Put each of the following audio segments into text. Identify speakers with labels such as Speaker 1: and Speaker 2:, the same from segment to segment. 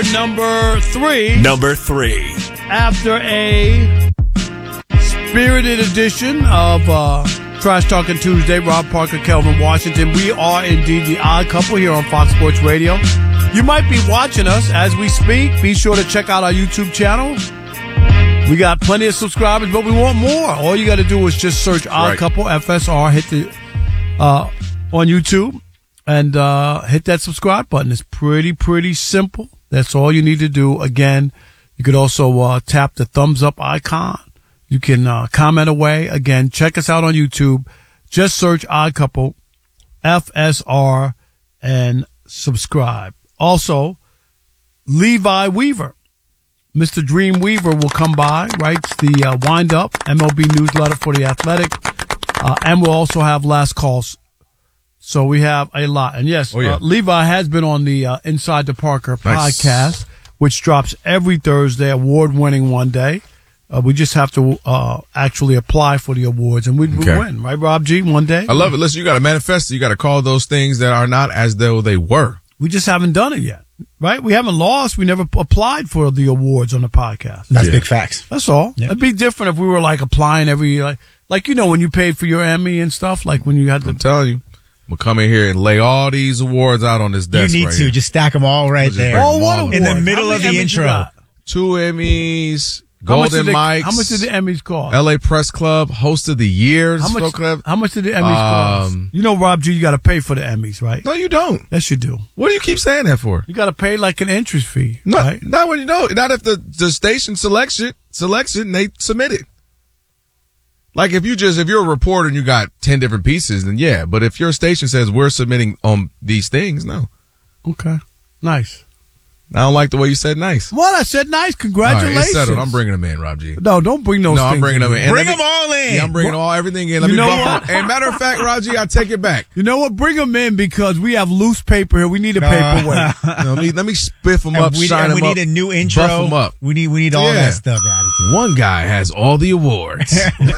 Speaker 1: number 3.
Speaker 2: Number 3.
Speaker 1: After a spirited edition of Trash Talking Tuesday, Rob Parker, Kelvin Washington. We are indeed the odd couple here on Fox Sports Radio. You might be watching us as we speak. Be sure to check out our YouTube channel. We got plenty of subscribers, but we want more. All you got to do is just search Odd Couple FSR, hit the on YouTube, and hit that subscribe button. It's pretty simple. That's all you need to do. Again, you could also tap the thumbs up icon. You can comment away. Again, check us out on YouTube. Just search Odd Couple FSR and subscribe. Also, Levi Weaver, Mr. Dream Weaver, will come by, writes the Wind Up MLB newsletter for The Athletic, and we'll also have Last Calls. So we have a lot. And yes, Levi has been on the Inside the Parker podcast, which drops every Thursday, award-winning one day. We just have to actually apply for the awards, and we win, right, Rob G, one day?
Speaker 3: I love it. Listen, you got to manifest it. You got to call those things that are not as though they were.
Speaker 1: We just haven't done it yet, right? We haven't lost. We never applied for the awards on the podcast.
Speaker 4: That's big facts.
Speaker 1: That's all. Yeah. It'd be different if we were like applying every, like you know, when you paid for your Emmy and stuff, like when you had to.
Speaker 3: I'm telling you. We'll come in here and lay all these awards out on this desk.
Speaker 4: You need to just stack them all right there.
Speaker 1: Oh, what
Speaker 4: in the middle of the intro.
Speaker 3: 2 Emmys. Golden Mics.
Speaker 1: How much did the Emmys cost?
Speaker 3: LA Press Club, Host of the Year.
Speaker 1: How much did the Emmys cost? You know, Rob G, you got to pay for the Emmys, right?
Speaker 3: No, you don't.
Speaker 1: Yes, you do.
Speaker 3: What do you keep saying that for?
Speaker 1: You got to pay like an entrance fee.
Speaker 3: No,
Speaker 1: right?
Speaker 3: not when you know. Not if the station selects it and they submit it. Like if you're a reporter and you got 10 different pieces, then yeah. But if your station says we're submitting on these things, no.
Speaker 1: Okay. Nice.
Speaker 3: I don't like the way you said nice.
Speaker 1: What? I said nice. Congratulations.
Speaker 3: All right, it's settled. I'm bringing them in, Rob G.
Speaker 1: No, don't bring those things.
Speaker 3: No, I'm bringing them in.
Speaker 4: Bring them all in.
Speaker 3: Yeah, I'm bringing everything in. Let me buffer. And matter of fact, Rob G, I take it back.
Speaker 1: You know what? Bring them in because we have loose paper here. We need a paperweight.
Speaker 3: Let me spiff them up, shine them up.
Speaker 4: We need a new intro.
Speaker 3: Buff them up.
Speaker 4: We need all that stuff out of it.
Speaker 3: One guy has all the awards.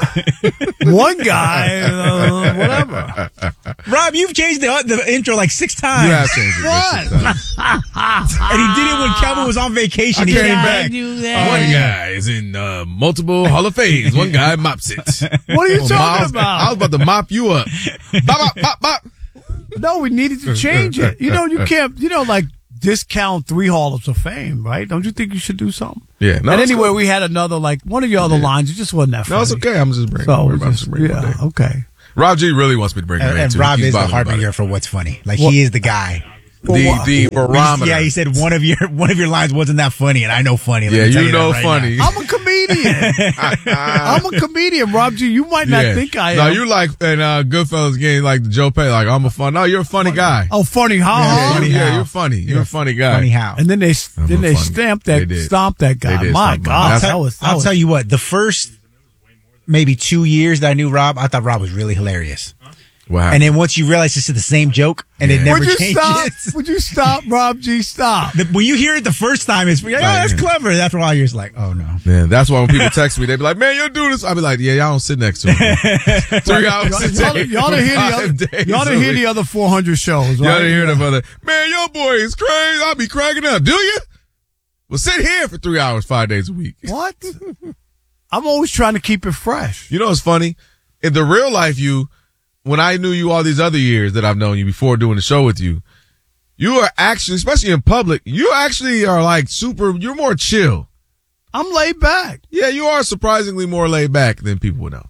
Speaker 1: One guy, whatever.
Speaker 4: Rob, you've changed the intro like 6 times.
Speaker 3: You have changed it. What?
Speaker 4: And he did it when Kelvin was on vacation. He came back.
Speaker 3: One guy is in multiple Hall of Fames. One guy mops it.
Speaker 1: What are you talking about?
Speaker 3: I was about to mop you up. Bop, bop, bop, bop.
Speaker 1: No, we needed to change it. You know, you can't, like discount 3 Halls of Fame, right? Don't you think you should do something?
Speaker 3: Yeah. No,
Speaker 1: and anyway, we had another, one of your other lines. It just wasn't that funny.
Speaker 3: No, it's okay. I'm just bringing it.
Speaker 1: Okay.
Speaker 3: Rob G really wants me to bring him in,
Speaker 4: and
Speaker 3: too.
Speaker 4: Rob is the harbinger for what's funny. He is the guy.
Speaker 3: The barometer.
Speaker 4: Yeah, he said one of your lines wasn't that funny, and I know funny.
Speaker 3: Yeah, you know funny.
Speaker 1: I'm a comedian. I'm a comedian, Rob G. You might not think I am.
Speaker 3: No, you like in Goodfellas game, like the Joe Pesci, like I'm a fun. No, you're a funny guy.
Speaker 1: Oh, funny how?
Speaker 3: Yeah, you're funny. You're a funny guy.
Speaker 4: Funny how?
Speaker 1: And then they stomp that guy. My God,
Speaker 4: I'll tell you what. The first maybe 2 years that I knew Rob, I thought Rob was really hilarious.
Speaker 3: Wow.
Speaker 4: And then once you realize it's the same joke and it never changes.
Speaker 1: Would you stop, Rob G? Stop.
Speaker 4: When you hear it the first time, it's like, that's clever. After a while, you're just like, oh no.
Speaker 3: Man, that's why when people text me, they be like, man, you'll do this. I'll be like, yeah, y'all don't sit next to me. 3 hours a day.
Speaker 1: Y'all didn't hear the other 400 shows, right?
Speaker 3: Y'all didn't hear the other, man, your boy is crazy. I'll be cracking up. Do you? Well, sit here for 3 hours, 5 days a week.
Speaker 1: What? I'm always trying to keep it fresh.
Speaker 3: You know what's funny? In the real life when I knew you all these other years that I've known you before doing the show with you, you are actually, especially in public, you actually are you're more chill.
Speaker 1: I'm laid back.
Speaker 3: Yeah, you are surprisingly more laid back than people would know.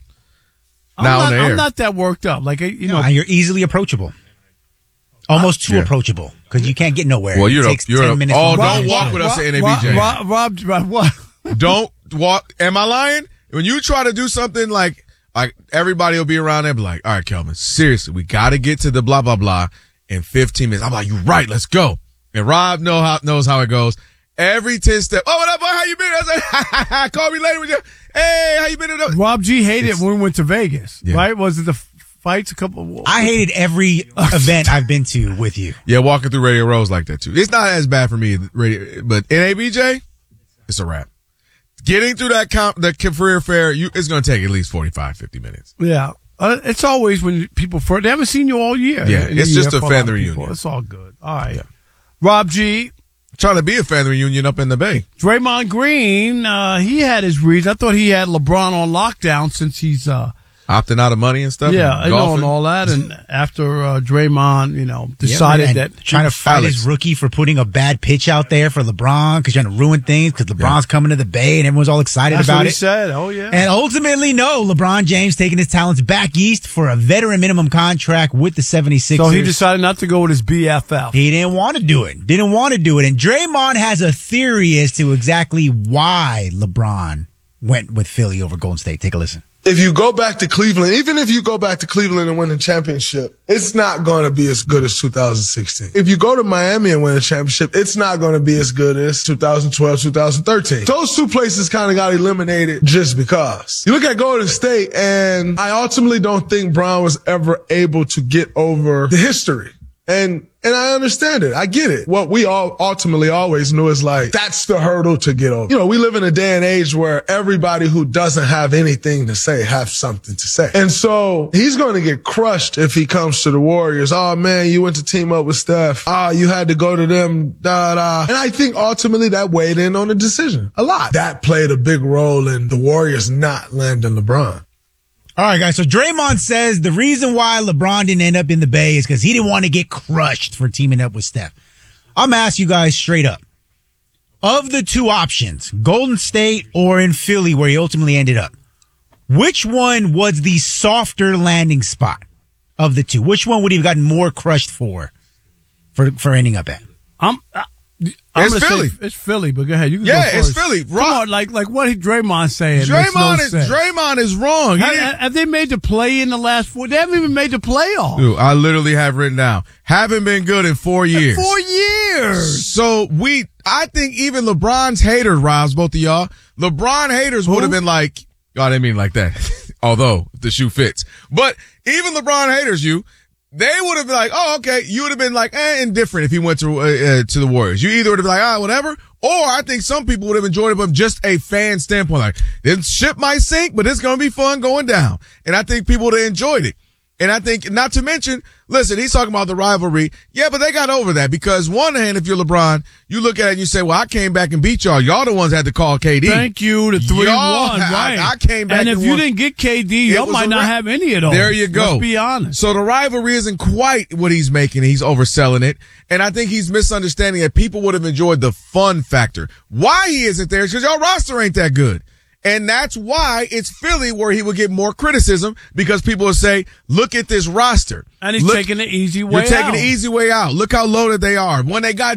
Speaker 1: I'm not that worked up.
Speaker 4: You're easily approachable. Almost too approachable because you can't get nowhere.
Speaker 3: Well,
Speaker 4: it takes 10 minutes.
Speaker 3: Don't walk with us at NABJ.
Speaker 1: Rob, what?
Speaker 3: Don't walk. Am I lying? When you try to do something like everybody will be around there and be like, all right, Kelvin, seriously, we got to get to the blah, blah, blah in 15 minutes. I'm like, you're right. Let's go. And Rob knows how it goes. Every 10 steps. Oh, what up, boy? How you been? I was like, call me later with you. Hey, how you been?
Speaker 1: Rob G hated it when we went to Vegas, right? Was it the fights
Speaker 4: I hated every event I've been to with you.
Speaker 3: Yeah, walking through Radio Row's like that too. It's not as bad for me, but NABJ, it's a wrap. Getting through the career fair, it's going to take at least 45, 50 minutes.
Speaker 1: Yeah. It's always when people they haven't seen you all year.
Speaker 3: Yeah, it's just a family reunion.
Speaker 1: It's all good. All right. Yeah. Rob G,
Speaker 3: Trying to be a family reunion up in the Bay.
Speaker 1: Draymond Green, he had his reason. I thought he had LeBron on lockdown since he's
Speaker 3: opting out of money and stuff.
Speaker 1: Yeah,
Speaker 3: and
Speaker 1: and all that. And after Draymond, decided that
Speaker 4: trying to fight his rookie for putting a bad pitch out there for LeBron because trying to ruin things because LeBron's coming to the Bay and everyone's all excited
Speaker 1: that's
Speaker 4: about
Speaker 1: what
Speaker 4: it.
Speaker 1: He said, oh yeah.
Speaker 4: And ultimately, no, LeBron James taking his talents back east for a veteran minimum contract with the 76ers.
Speaker 1: So he decided not to go with his BFF.
Speaker 4: He didn't want to do it. And Draymond has a theory as to exactly why LeBron went with Philly over Golden State. Take a listen.
Speaker 2: If you go back to Cleveland, even if you go back to Cleveland and win a championship, it's not going to be as good as 2016. If you go to Miami and win a championship, it's not going to be as good as 2012, 2013. Those two places kind of got eliminated just because. You look at Golden State, and I ultimately don't think Brown was ever able to get over the history. And I understand it. I get it. What we all ultimately always knew is like, that's the hurdle to get over. You know, we live in a day and age where everybody who doesn't have anything to say have something to say. And so he's going to get crushed if he comes to the Warriors. Oh man, you went to team up with Steph. You had to go to them, da. And I think ultimately that weighed in on the decision a lot. That played a big role in the Warriors not landing LeBron.
Speaker 4: All right, guys. So Draymond says the reason why LeBron didn't end up in the Bay is because he didn't want to get crushed for teaming up with Steph. I'm going to ask you guys straight up. Of the two options, Golden State or in Philly where he ultimately ended up, which one was the softer landing spot of the two? Which one would he have gotten more crushed for ending up at?
Speaker 3: It's Philly.
Speaker 1: It's Philly, but go ahead. You can go first.
Speaker 3: It's Philly.
Speaker 1: Come on, like what Draymond saying.
Speaker 3: Draymond is wrong.
Speaker 1: Have they made the play in the last 4? They haven't even made the playoffs.
Speaker 3: Dude, I literally have written down. Haven't been good in 4 years.
Speaker 1: 4 years.
Speaker 3: So I think even LeBron's haters, Robs, both of y'all, LeBron haters would have been like, I didn't mean like that. Although the shoe fits. But even LeBron haters, they would have been like, oh, okay. You would have been like, indifferent if he went to the Warriors. You either would have been like, whatever. Or I think some people would have enjoyed it from just a fan standpoint. Like, this ship might sink, but it's going to be fun going down. And I think people would have enjoyed it. And I think, not to mention, listen, he's talking about the rivalry. Yeah, but they got over that because one hand, if you're LeBron, you look at it and you say, well, I came back and beat y'all. Y'all the ones had to call KD.
Speaker 1: Thank you, the 3-1, right.
Speaker 3: I came back
Speaker 1: and if you didn't get KD, y'all might not have any of those.
Speaker 3: There you go.
Speaker 1: Let's be honest.
Speaker 3: So the rivalry isn't quite what he's making. He's overselling it. And I think he's misunderstanding that people would have enjoyed the fun factor. Why he isn't there is because y'all roster ain't that good. And that's why it's Philly where he will get more criticism because people will say, look at this roster.
Speaker 1: And he's taking the easy way out.
Speaker 3: You're taking the easy way out. Look how loaded they are. When they got